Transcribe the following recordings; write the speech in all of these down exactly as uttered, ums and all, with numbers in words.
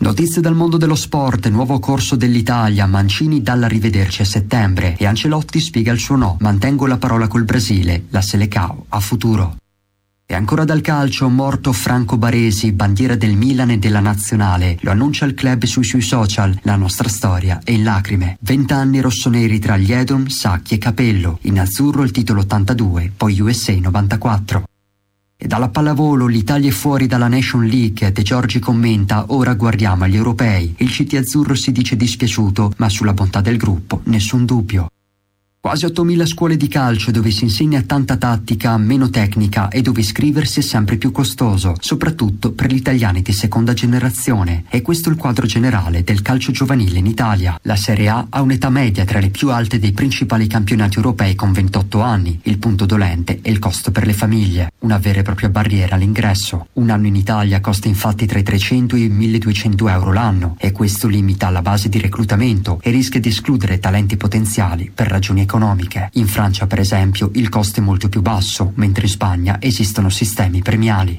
Notizie dal mondo dello sport, nuovo corso dell'Italia, Mancini dalla rivederci a settembre e Ancelotti spiega il suo no, mantengo la parola col Brasile, la Selecao ha futuro. E ancora dal calcio, morto Franco Baresi, bandiera del Milan e della Nazionale, lo annuncia il club sui suoi social, la nostra storia è in lacrime. Vent'anni rossoneri tra Liedon, Sacchi e Capello, in azzurro il titolo ottantadue, poi U S A novantaquattro. E dalla pallavolo l'Italia è fuori dalla Nation League. De Giorgi commenta: ora guardiamo agli europei. Il C T azzurro si dice dispiaciuto, ma sulla bontà del gruppo nessun dubbio. Quasi ottomila scuole di calcio dove si insegna tanta tattica, meno tecnica e dove iscriversi è sempre più costoso, soprattutto per gli italiani di seconda generazione. E questo è il quadro generale del calcio giovanile in Italia. La Serie A ha un'età media tra le più alte dei principali campionati europei con ventotto anni. Il punto dolente è il costo per le famiglie, una vera e propria barriera all'ingresso. Un anno in Italia costa infatti tra i trecento e i milleduecento euro l'anno e questo limita la base di reclutamento e rischia di escludere talenti potenziali per ragioni economiche. economiche. In Francia, per esempio, il costo è molto più basso, mentre in Spagna esistono sistemi premiali.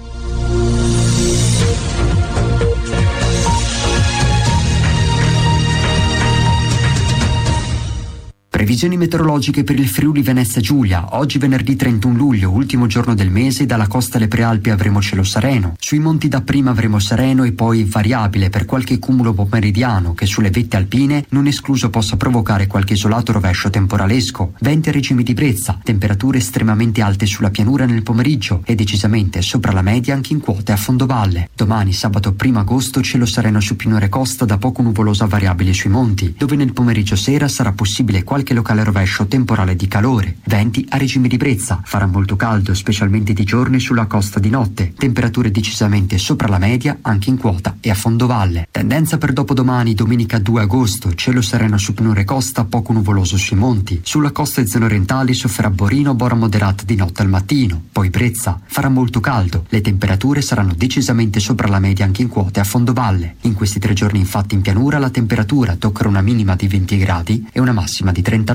Previsioni meteorologiche per il Friuli Venezia Giulia. Oggi venerdì trentuno luglio, ultimo giorno del mese, dalla costa alle prealpi avremo cielo sereno. Sui monti dapprima avremo sereno e poi variabile per qualche cumulo pomeridiano che sulle vette alpine non escluso possa provocare qualche isolato rovescio temporalesco. Venti a regime di brezza, temperature estremamente alte sulla pianura nel pomeriggio e decisamente sopra la media anche in quote a fondovalle. Domani sabato primo agosto cielo sereno su pianure costa da poco nuvolosa variabile sui monti, dove nel pomeriggio sera sarà possibile qualche locale rovescio temporale di calore. Venti a regime di brezza, farà molto caldo specialmente di giorno e sulla costa di notte, temperature decisamente sopra la media anche in quota e a fondovalle. Tendenza per dopodomani domenica due agosto, cielo sereno su pianure costa, poco nuvoloso sui monti, sulla costa e zone orientali sofferà Borino, bora moderata di notte al mattino, poi brezza, farà molto caldo, le temperature saranno decisamente sopra la media anche in quota e a fondovalle. In questi tre giorni infatti in pianura la temperatura toccherà una minima di venti gradi e una massima di trentanove.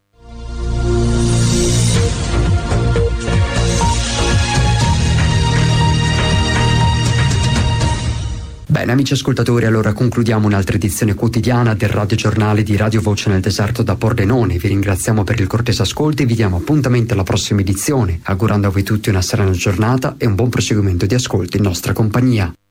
Bene amici ascoltatori, allora concludiamo un'altra edizione quotidiana del radiogiornale di Radio Voce nel Deserto da Pordenone. Vi ringraziamo per il cortese ascolto e vi diamo appuntamento alla prossima edizione, augurando a voi tutti una serena giornata e un buon proseguimento di ascolto in nostra compagnia.